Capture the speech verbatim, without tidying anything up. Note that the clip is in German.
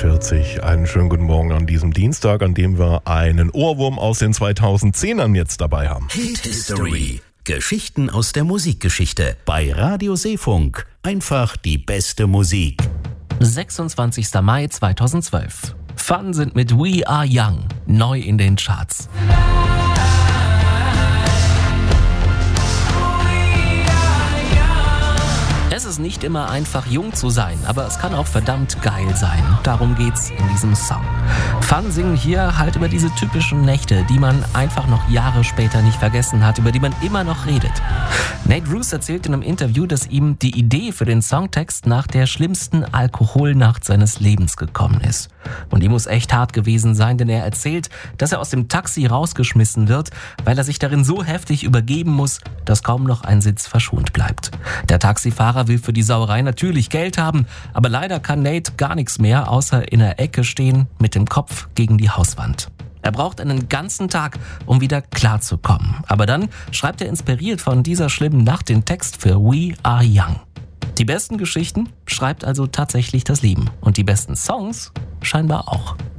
vierzig. Einen schönen guten Morgen an diesem Dienstag, an dem wir einen Ohrwurm aus den zweitausendzehnern jetzt dabei haben. Hit History. Geschichten aus der Musikgeschichte. Bei Radio Seefunk. Einfach die beste Musik. sechsundzwanzigster Mai zweitausendzwölf. Fun sind mit We Are Young neu in den Charts. Es ist nicht immer einfach, jung zu sein, aber es kann auch verdammt geil sein. Darum geht's in diesem Song. Fun singen hier halt über diese typischen Nächte, die man einfach noch Jahre später nicht vergessen hat, über die man immer noch redet. Nate Ruess erzählt in einem Interview, dass ihm die Idee für den Songtext nach der schlimmsten Alkoholnacht seines Lebens gekommen ist. Und die muss echt hart gewesen sein, denn er erzählt, dass er aus dem Taxi rausgeschmissen wird, weil er sich darin so heftig übergeben muss, dass kaum noch ein Sitz verschont bleibt. Der Taxifahrer will für die Sauerei natürlich Geld haben, aber leider kann Nate gar nichts mehr, außer in der Ecke stehen mit dem Kopf gegen die Hauswand. Er braucht einen ganzen Tag, um wieder klarzukommen. Aber dann schreibt er inspiriert von dieser schlimmen Nacht den Text für We Are Young. Die besten Geschichten schreibt also tatsächlich das Leben. Und die besten Songs scheinbar auch.